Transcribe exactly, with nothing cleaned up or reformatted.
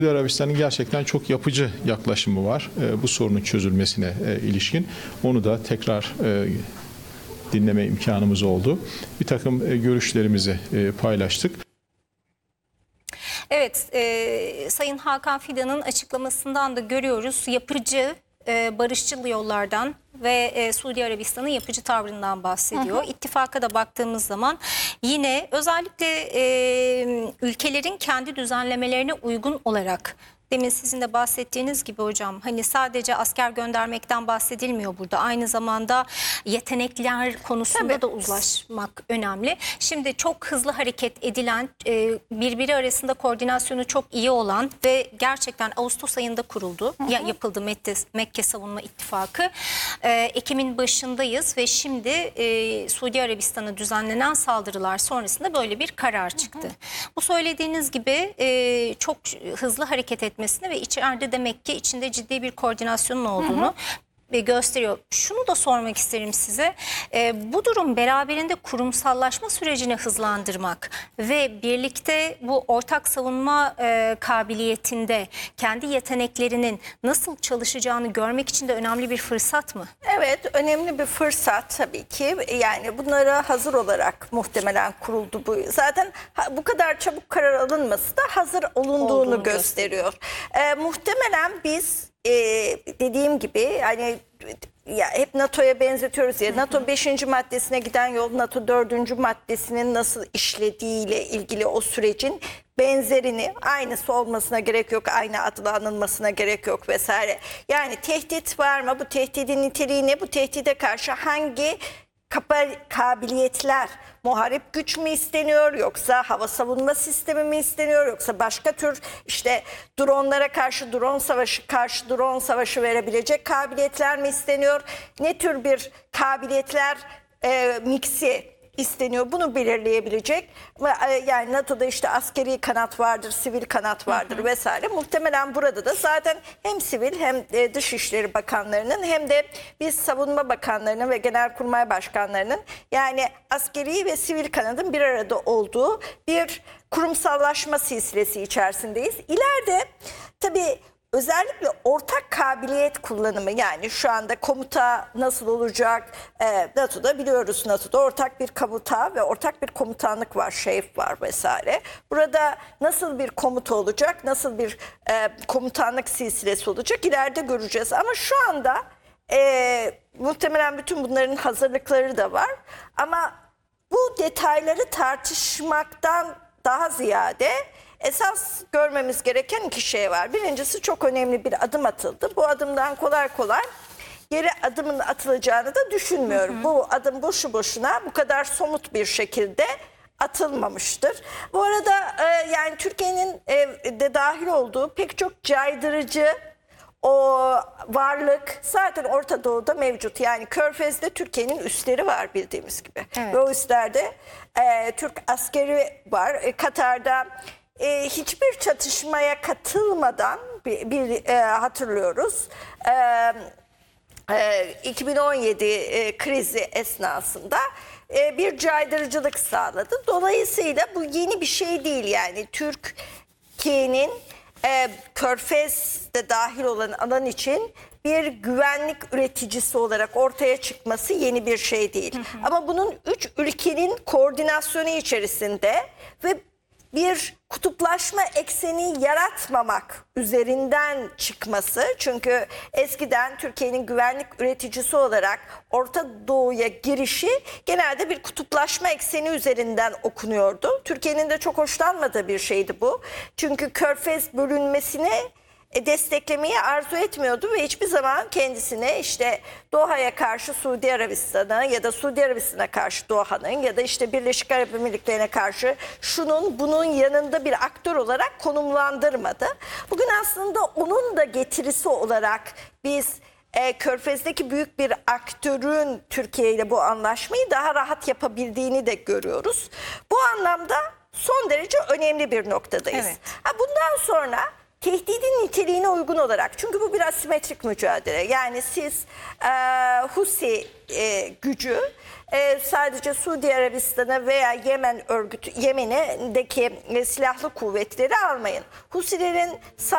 Suudi Arabistan'ın gerçekten çok yapıcı yaklaşımı var e, bu sorunun çözülmesine e, ilişkin. Onu da tekrar e, dinleme imkanımız oldu. Bir takım e, görüşlerimizi e, paylaştık. Evet, e, Sayın Hakan Fidan'ın açıklamasından da görüyoruz. Yapıcı, e, barışçıl yollardan ve e, Suudi Arabistan'ın yapıcı tavrından bahsediyor. Hı hı. İttifaka da baktığımız zaman yine özellikle e, ülkelerin kendi düzenlemelerine uygun olarak, demin sizin de bahsettiğiniz gibi hocam, hani sadece asker göndermekten bahsedilmiyor burada. Aynı zamanda yetenekler konusunda Tabii. da uzlaşmak önemli. Şimdi çok hızlı hareket edilen, birbiri arasında koordinasyonu çok iyi olan ve gerçekten Ağustos ayında kuruldu. Hı hı. Ya yapıldı Mekke, Mekke Savunma İttifakı. Ekim'in başındayız ve şimdi Suudi Arabistan'a düzenlenen saldırılar sonrasında böyle bir karar çıktı. Hı hı. Bu söylediğiniz gibi çok hızlı hareket etmesi ve içeride demek ki içinde ciddi bir koordinasyonun olduğunu hı hı. gösteriyor. Şunu da sormak isterim size. E, bu durum beraberinde kurumsallaşma sürecini hızlandırmak ve birlikte bu ortak savunma e, kabiliyetinde kendi yeteneklerinin nasıl çalışacağını görmek için de önemli bir fırsat mı? Evet, önemli bir fırsat tabii ki. Yani bunlara hazır olarak muhtemelen kuruldu bu. Zaten bu kadar çabuk karar alınması da hazır olunduğunu Olduğunu gösteriyor. gösteriyor. E, muhtemelen biz e, dediğim gibi hani ya hep NATO'ya benzetiyoruz ya. Hı hı. NATO beşinci maddesine giden yol NATO dördüncü maddesinin nasıl işlediğiyle ilgili o sürecin benzerini, aynısı olmasına gerek yok, aynı adla anılmasına gerek yok vesaire. Yani tehdit var mı? Bu tehdidin niteliği ne? Bu tehdide karşı hangi kabiliyetler, muharip güç mü isteniyor, yoksa hava savunma sistemi mi isteniyor, yoksa başka tür işte dronlara karşı drone savaşı karşı drone savaşı verebilecek kabiliyetler mi isteniyor? Ne tür bir kabiliyetler e, miksi isteniyor, bunu belirleyebilecek. Yani NATO'da işte askeri kanat vardır, sivil kanat vardır hı hı. vesaire. Muhtemelen burada da zaten hem sivil hem Dışişleri Bakanlarının hem de biz savunma bakanlarının ve genelkurmay başkanlarının, yani askeri ve sivil kanadın bir arada olduğu bir kurumsallaşma silsilesi içerisindeyiz. İleride tabii özellikle ortak kabiliyet kullanımı, yani şu anda komuta nasıl olacak? E, NATO'da biliyoruz, NATO'da ortak bir komuta ve ortak bir komutanlık var, şef var vesaire. Burada nasıl bir komuta olacak, nasıl bir e, komutanlık silsilesi olacak ileride göreceğiz. Ama şu anda e, muhtemelen bütün bunların hazırlıkları da var. Ama bu detayları tartışmaktan daha ziyade esas görmemiz gereken iki şey var. Birincisi, çok önemli bir adım atıldı. Bu adımdan kolay kolay geri adımın atılacağını da düşünmüyorum. Hı hı. Bu adım boşu boşuna bu kadar somut bir şekilde atılmamıştır. Bu arada e, yani Türkiye'nin e, de dahil olduğu pek çok caydırıcı o varlık zaten Orta Doğu'da mevcut. Yani Körfez'de Türkiye'nin üsleri var bildiğimiz gibi. Evet. Ve o üslerde e, Türk askeri var. E, Katar'da E, hiçbir çatışmaya katılmadan bir, bir e, hatırlıyoruz. E, e, iki bin on yedi e, krizi esnasında e, bir caydırıcılık sağladı. Dolayısıyla bu yeni bir şey değil, yani Türkiye'nin e, Körfez'de dahil olan alan için bir güvenlik üreticisi olarak ortaya çıkması yeni bir şey değil. Hı hı. Ama bunun üç ülkenin koordinasyonu içerisinde ve bir kutuplaşma ekseni yaratmamak üzerinden çıkması. Çünkü eskiden Türkiye'nin güvenlik üreticisi olarak Orta Doğu'ya girişi genelde bir kutuplaşma ekseni üzerinden okunuyordu. Türkiye'nin de çok hoşlanmadığı bir şeydi bu. Çünkü Körfez bölünmesini desteklemeyi arzu etmiyordu ve hiçbir zaman kendisine işte Doha'ya karşı Suudi Arabistan'a ya da Suudi Arabistan'a karşı Doha'nın ya da işte Birleşik Arap Emirlikleri'ne karşı şunun bunun yanında bir aktör olarak konumlandırmadı. Bugün aslında onun da getirisi olarak biz e, Körfez'deki büyük bir aktörün Türkiye ile bu anlaşmayı daha rahat yapabildiğini de görüyoruz. Bu anlamda son derece önemli bir noktadayız. Evet. Ha, bundan sonra tehdidin niteliğine uygun olarak, çünkü bu biraz simetrik mücadele. Yani siz e, Husi e, gücü e, sadece Suudi Arabistan'a veya Yemen örgütü, Yemen'deki e, silahlı kuvvetleri almayın. Husilerin